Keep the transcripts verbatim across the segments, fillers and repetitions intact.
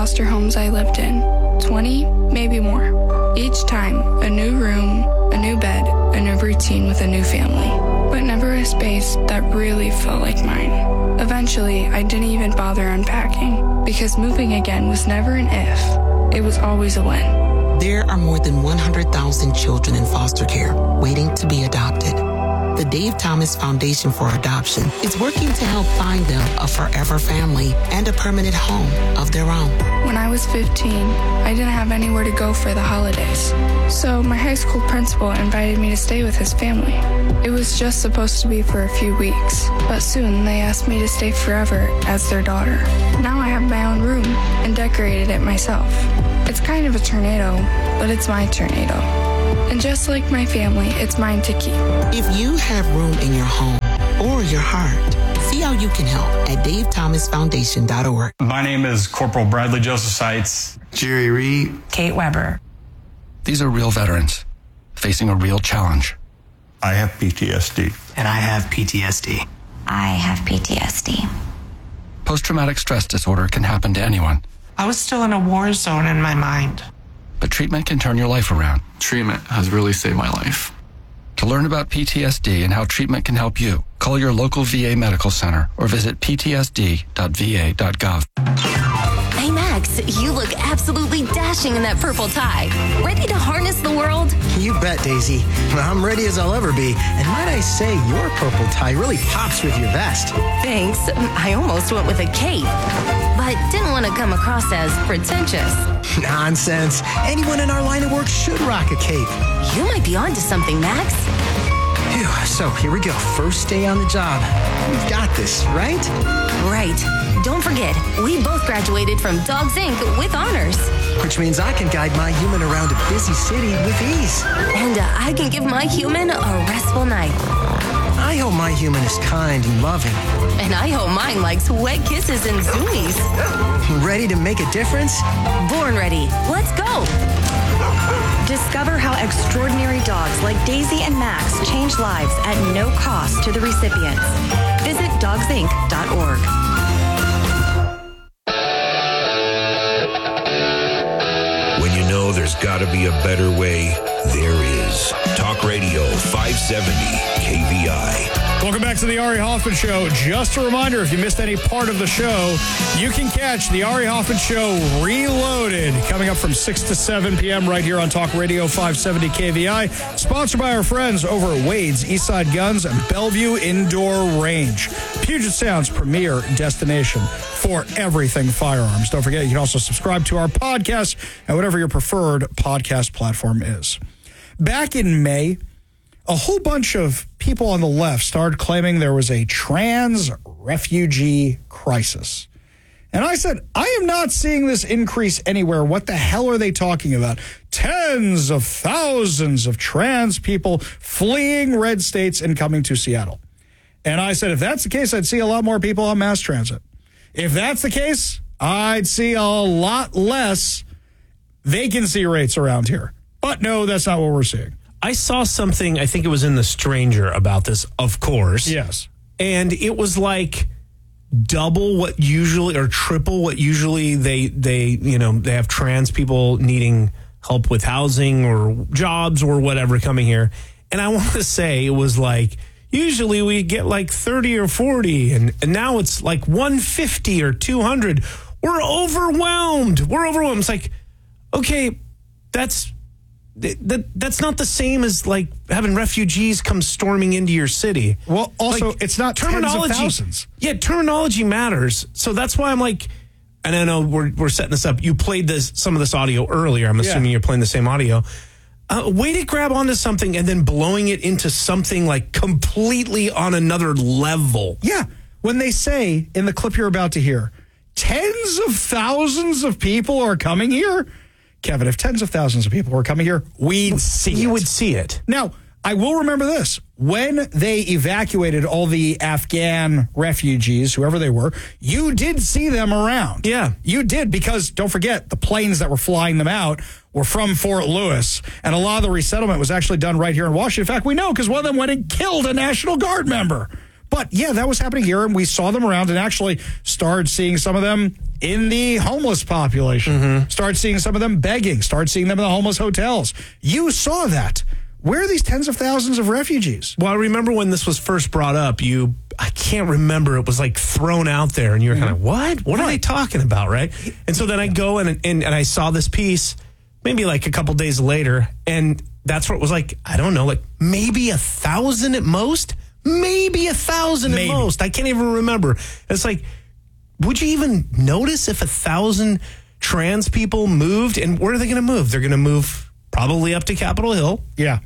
foster homes I lived in. twenty, maybe more. Each time, a new room, a new bed, a new routine with a new family. But never a space that really felt like mine. Eventually, I didn't even bother unpacking, because moving again was never an if. It was always a when. There are more than one hundred thousand children in foster care waiting to be adopted. The Dave Thomas Foundation for Adoption is working to help find them a forever family and a permanent home of their own. When I was fifteen, I didn't have anywhere to go for the holidays. So my high school principal invited me to stay with his family. It was just supposed to be for a few weeks, but soon they asked me to stay forever as their daughter. Now I have my own room and decorated it myself. It's kind of a tornado, but it's my tornado. And just like my family, it's mine to keep. If you have room in your home or your heart, see how you can help at dave thomas foundation dot org. My name is Corporal Bradley Joseph Seitz. Jerry Reed. Kate Weber. These are real veterans facing a real challenge. I have P T S D. And I have P T S D. I have P T S D. Post-traumatic stress disorder can happen to anyone. I was still in a war zone in my mind. But treatment can turn your life around. Treatment has really saved my life. To learn about P T S D and how treatment can help you, call your local V A medical center or visit p t s d dot v a dot gov. Hey, Max, you look absolutely dashing in that purple tie. Ready to harness the world? You bet, Daisy. I'm ready as I'll ever be. And might I say, your purple tie really pops with your vest. Thanks. I almost went with a cape, but didn't want to come across as pretentious. Nonsense. Anyone in our line of work should rock a cape. You might be onto something, Max. Phew, so here we go. First day on the job. We've got this, right? Right. Don't forget, we both graduated from Dogs Incorporated with honors. Which means I can guide my human around a busy city with ease. And uh, I can give my human a restful night. I hope my human is kind and loving. And I hope mine likes wet kisses and zoomies. Ready to make a difference? Born ready. Let's go. Discover how extraordinary dogs like Daisy and Max change lives at no cost to the recipients. Visit dogs inc dot org. When you know there's got to be a better way, there is. Talk Radio five seventy K V I. Welcome back to the Ari Hoffman Show. Just a reminder, if you missed any part of the show, you can catch the Ari Hoffman Show Reloaded coming up from six to seven p.m. right here on Talk Radio five seventy K V I. Sponsored by our friends over at Wade's Eastside Guns and Bellevue Indoor Range. Puget Sound's premier destination for everything firearms. Don't forget, you can also subscribe to our podcast at whatever your preferred podcast platform is. Back in May, a whole bunch of people on the left started claiming there was a trans refugee crisis. And I said, I am not seeing this increase anywhere. What the hell are they talking about? Tens of thousands of trans people fleeing red states and coming to Seattle. And I said, if that's the case, I'd see a lot more people on mass transit. If that's the case, I'd see a lot less vacancy rates around here. But no, that's not what we're seeing. I saw something, I think it was in The Stranger about this, of course. Yes. And it was like double what usually, or triple what usually they, they, you know, they have trans people needing help with housing or jobs or whatever coming here. And I want to say it was like, usually we get like thirty or forty, and, and now it's like one fifty or two hundred. We're overwhelmed. We're overwhelmed. It's like, okay, that's... That that's not the same as like having refugees come storming into your city. Well, also, like, it's not terminology. Tens of thousands. Yeah, terminology matters. So that's why I'm like, and I know we're we're setting this up. You played this some of this audio earlier. I'm assuming yeah. you're playing the same audio. Uh, way to grab onto something and then blowing it into something like completely on another level. Yeah, when they say in the clip you're about to hear, tens of thousands of people are coming here. Kevin, if tens of thousands of people were coming here, we'd see you it. would see it. Now, I will remember this. When they evacuated all the Afghan refugees, whoever they were, you did see them around. Yeah. You did, because don't forget, the planes that were flying them out were from Fort Lewis, and a lot of the resettlement was actually done right here in Washington. In fact, we know because one of them went and killed a National Guard member. But yeah, that was happening here, and we saw them around and actually started seeing some of them in the homeless population. Mm-hmm. Started seeing some of them begging. Started seeing them in the homeless hotels. You saw that. Where are these tens of thousands of refugees? Well, I remember when this was first brought up, you, I can't remember, it was like thrown out there and you were mm-hmm. kind of, what? What right. are they talking about, right? And so then I go and, and, and I saw this piece maybe like a couple days later, and that's what it was like, I don't know, like maybe a thousand at most? Maybe a thousand maybe. at most. I can't even remember. It's like, would you even notice if a thousand trans people moved? And where are they going to move? They're going to move probably up to Capitol Hill. Yeah.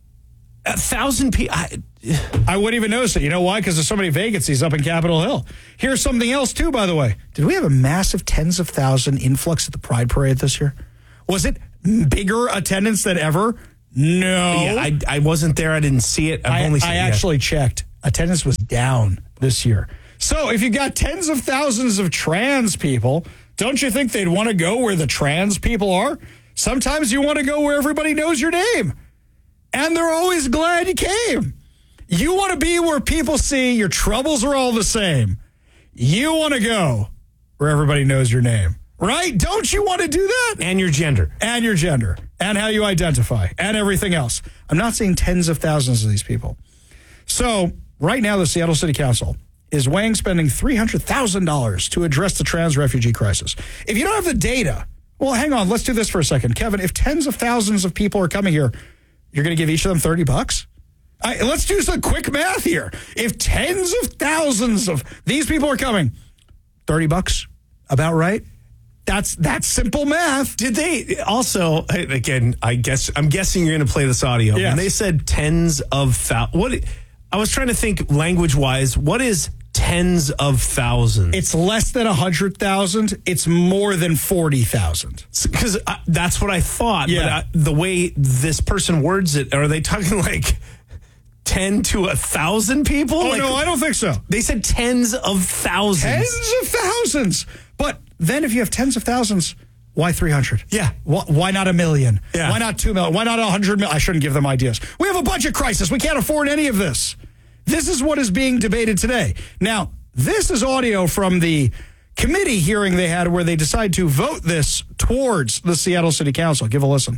A thousand people. I, I wouldn't even notice it. You know why? Because there's so many vacancies up in Capitol Hill. Here's something else, too, by the way. Did we have a massive tens of thousand influx at the Pride Parade this year? Was it bigger attendance than ever? No. Yeah, I, I wasn't there. I didn't see it. I've I, only seen I it. actually checked. Attendance was down this year. So if you got tens of thousands of trans people, don't you think they'd want to go where the trans people are? Sometimes you want to go where everybody knows your name. And they're always glad you came. You want to be where people see your troubles are all the same. You want to go where everybody knows your name. Right? Don't you want to do that? And your gender. And your gender. And how you identify. And everything else. I'm not saying tens of thousands of these people. So, right now, the Seattle City Council is weighing spending three hundred thousand dollars to address the trans refugee crisis. If you don't have the data, well, hang on. Let's do this for a second. Kevin, if tens of thousands of people are coming here, you're going to give each of them thirty bucks? I, let's do some quick math here. If tens of thousands of these people are coming, thirty bucks, about right? That's that's simple math. Did they also, again, I guess, I'm guessing you're going to play this audio. Yes. When they said tens of thousands, what, I was trying to think language-wise, what is tens of thousands? It's less than one hundred thousand. It's more than forty thousand. Because that's what I thought. Yeah. But I, the way this person words it, are they talking like ten to a thousand people? Oh, like, no, I don't think so. They said tens of thousands. Tens of thousands. But then if you have tens of thousands, why three hundred? Yeah. Why, why not a million? Yeah. Why not two million? Why not one hundred million? I shouldn't give them ideas. We have a budget crisis. We can't afford any of this. This is what is being debated today. Now, this is audio from the committee hearing they had where they decided to vote this towards the Seattle City Council. Give a listen.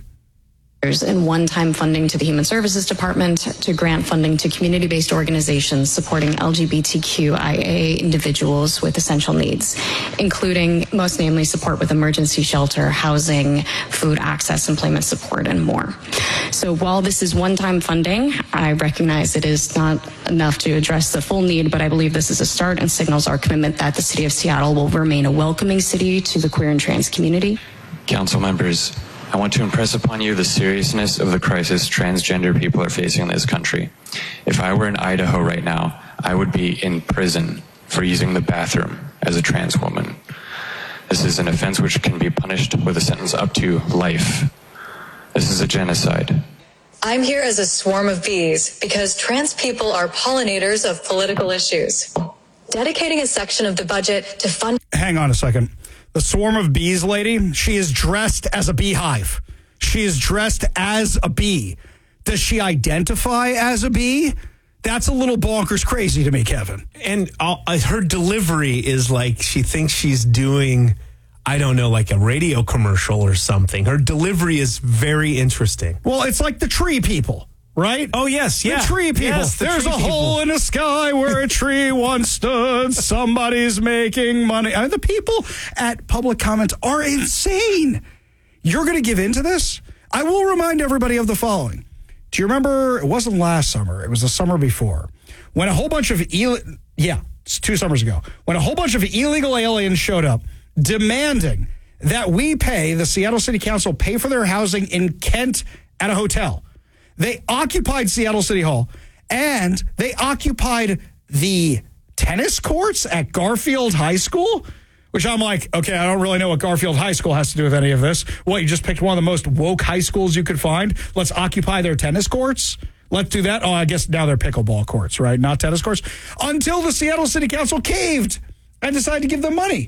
And one-time funding to the Human Services Department to grant funding to community-based organizations supporting L G B T Q I A individuals with essential needs, including most namely support with emergency shelter, housing, food access, employment support, and more. So while this is one-time funding, I recognize it is not enough to address the full need, but I believe this is a start and signals our commitment that the City of Seattle will remain a welcoming city to the queer and trans community. Council members, I want to impress upon you the seriousness of the crisis transgender people are facing in this country. If I were in Idaho right now, I would be in prison for using the bathroom as a trans woman. This is an offense which can be punished with a sentence up to life. This is a genocide. I'm here as a swarm of bees because trans people are pollinators of political issues. Dedicating a section of the budget to fund... Hang on a second. The swarm of bees lady, she is dressed as a beehive. She is dressed as a bee. Does she identify as a bee? That's a little bonkers crazy to me, Kevin. And uh, her delivery is like she thinks she's doing, I don't know, like a radio commercial or something. Her delivery is very interesting. Well, it's like the tree people. Right? Oh, yes, yeah. The tree people. Yes, the There's tree a hole people. in the sky where a tree once stood. Somebody's making money. I mean, the people at Public Comment are insane. You're going to give in to this? I will remind everybody of the following. Do you remember, it wasn't last summer, it was the summer before, when a whole bunch of, Ill- yeah, it's two summers ago, when a whole bunch of illegal aliens showed up demanding that we pay, the Seattle City Council, pay for their housing in Kent at a hotel. They occupied Seattle City Hall, and they occupied the tennis courts at Garfield High School, which I'm like, okay, I don't really know what Garfield High School has to do with any of this. What, you just picked one of the most woke high schools you could find? Let's occupy their tennis courts? Let's do that? Oh, I guess now they're pickleball courts, right? Not tennis courts. Until the Seattle City Council caved and decided to give them money.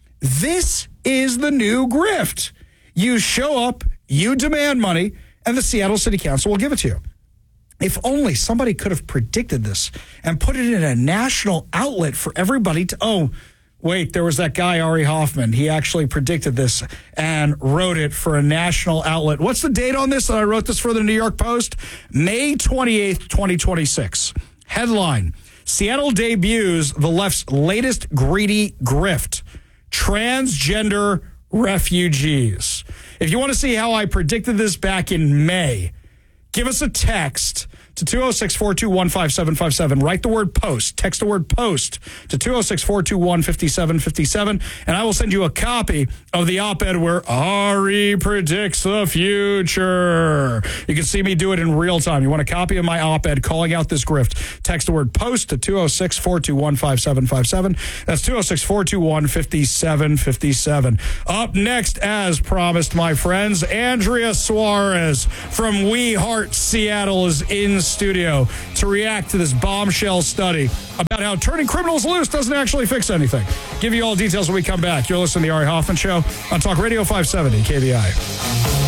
This is the new grift. You show up, you demand money, and the Seattle City Council will give it to you. If only somebody could have predicted this and put it in a national outlet for everybody to, oh, wait, there was that guy, Ari Hoffman. He actually predicted this and wrote it for a national outlet. What's the date on this that I wrote this for the New York Post? May twenty-eighth, twenty twenty-six. Headline, Seattle debuts the left's latest greedy grift, transgender refugees. If you want to see how I predicted this back in May, give us a text to two oh six, four two one, five seven five seven. Write the word post. Text the word post to two oh six, four two one, five seven five seven, and I will send you a copy of the op-ed where Ari predicts the future. You can see me do it in real time. You want a copy of my op-ed calling out this grift? Text the word post to two oh six, four two one, five seven five seven. That's two oh six, four two one, five seven five seven. Up next, as promised, my friends, Andrea Suarez from We Heart Seattle is in studio to react to this bombshell study about how turning criminals loose doesn't actually fix anything. Give you all details when we come back. You're listening to The Ari Hoffman Show on Talk Radio five seventy K V I.